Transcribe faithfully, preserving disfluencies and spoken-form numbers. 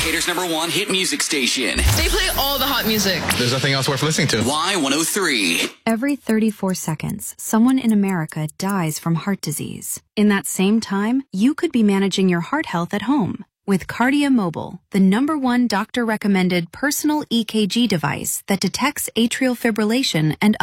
Decatur's number one hit music station. They play all the hot music. There's nothing else worth listening to. Y one oh three. Every thirty-four seconds, someone in America dies from heart disease. In that same time, you could be managing your heart health at home with Cardia Mobile, the number one doctor-recommended personal E K G device that detects atrial fibrillation and